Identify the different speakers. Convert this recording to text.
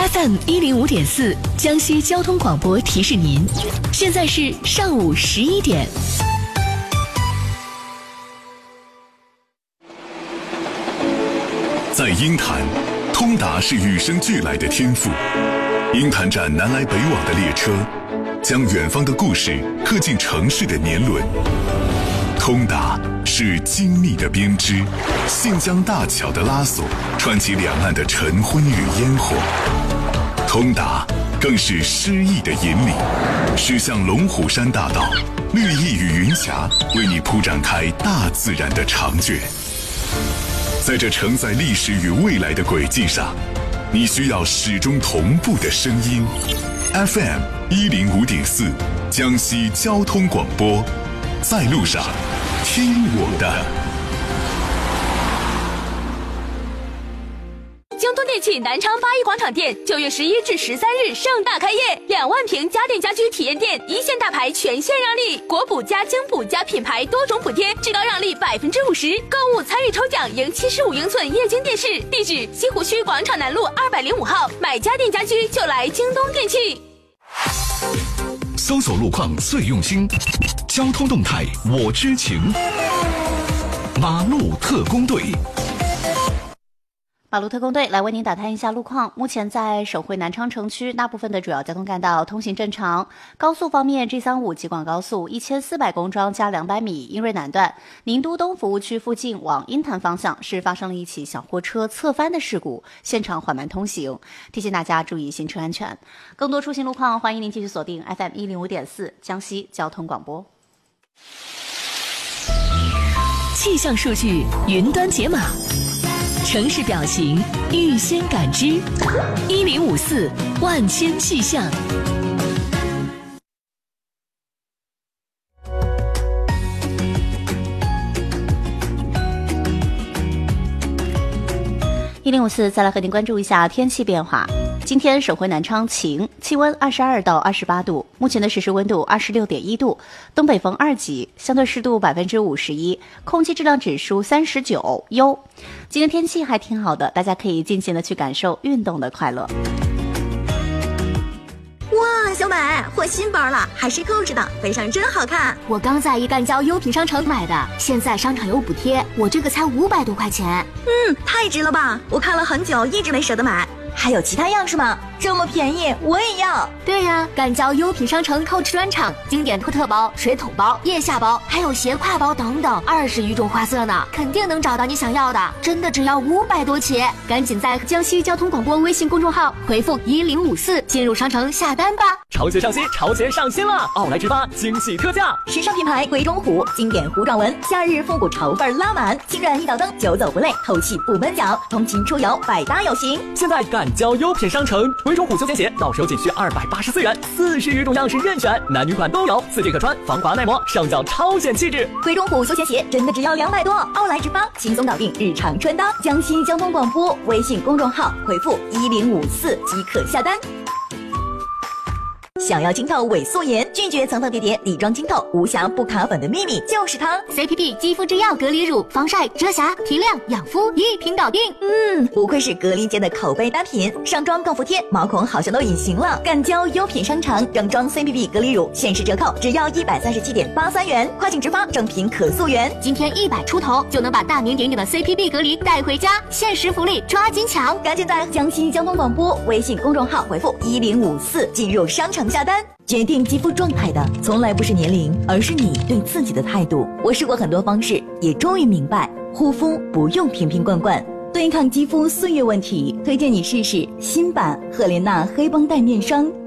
Speaker 1: FM105.4江西交通广播提示您，现在是上午11点。
Speaker 2: 在鹰潭，通达是与生俱来的天赋。鹰潭站南来北往的列车，将远方的故事刻进城市的年轮。通达是精密的编织，信江大桥的拉索，串起两岸的晨昏与烟火。通达更是诗意的引领，驶向龙虎山大道，绿意与云霞为你铺展开大自然的长卷。在这承载历史与未来的轨迹上，你需要始终同步的声音。FM105.4江西交通广播，在路上听我的。
Speaker 3: 京东电器南昌八一广场店9月11至13日盛大开业，2万平家电家居体验店，一线大牌全线让利，国补加京补加品牌多种补贴，至高让利50%，购物参与抽奖赢75英寸液晶电视。地址：西湖区广场南路205号。买家电家居就来京东电器。
Speaker 4: 搜索路况最用心，交通动态我知情。马路特工队。
Speaker 5: 马路特工队来为您打探一下路况。目前在省会南昌城区大部分的主要交通干道通行正常。高速方面 ，G35 吉广高速1400公庄加200米英瑞南段，宁都东服务区附近往鹰潭方向是发生了一起小货车侧翻的事故，现场缓慢通行，提醒大家注意行车安全。更多出行路况，欢迎您继续锁定 FM105.4江西交通广播。
Speaker 1: 气象数据云端解码，城市表情预先感知，1054万千气象。
Speaker 5: 1054再来和您关注一下天气变化。今天省会南昌晴，气温22到28度，目前的实时温度26.1度，东北风2级，相对湿度51%，空气质量指数39，优。今天天气还挺好的，大家可以尽情的去感受运动的快乐。
Speaker 6: 哇，小美换新包了，还是购置的，背上真好看。
Speaker 7: 我刚在一干交优品商城买的，现在商场有补贴，我这个才500多块钱。
Speaker 6: 太值了吧！我看了很久，一直没舍得买。还有其他样式吗？这么便宜，我也要。
Speaker 7: 对呀，干交优品商城购置专场，经典托特包、水桶包、腋下包，还有斜挎包等等，20余种花色呢，肯定能找到你想要的。真的只要500多起，赶紧在江西交通广播微信公众号回复1054进入商城下单吧。
Speaker 8: 潮鞋上新，潮鞋上新了！奥莱之发惊喜特价，
Speaker 6: 时尚品牌贵中虎，经典弧状纹，夏日复古潮范拉满，轻软一脚蹬，久走不累，透气不闷脚，通勤出游百搭有型。
Speaker 8: 现在赶交优品商城，贵中虎休闲鞋到手仅需284元，40余种样式任选，男女款都有，4G可穿，防滑耐磨，上脚超显气质。
Speaker 6: 贵中虎休闲鞋真的只要200多，奥莱之发轻松搞定日常穿搭。江西交通广播微信公众号回复1054即可下单。想要清透伪素颜，拒绝层层叠叠底妆清透，无瑕不卡粉的秘密就是它。
Speaker 7: CPB 肌肤之钥隔离乳，防晒、遮瑕、提亮、养肤一瓶搞定。
Speaker 6: 不愧是隔离间的口碑单品，上妆更服帖，毛孔好像都隐形了。干交优品商城整装 CPB 隔离乳限时折扣，只要137.83元，快请直发，正品可溯源。
Speaker 7: 今天100出头就能把大名鼎鼎的 CPB 隔离带回家，限时福利抓紧抢！
Speaker 6: 赶紧在江西交通广播微信公众号回复1054进入商城下单。决定肌肤状态的从来不是年龄，而是你对自己的态度。我试过很多方式，也终于明白，护肤不用瓶瓶罐罐，对抗肌肤岁月问题，推荐你试试新版赫莲娜黑绷带面霜。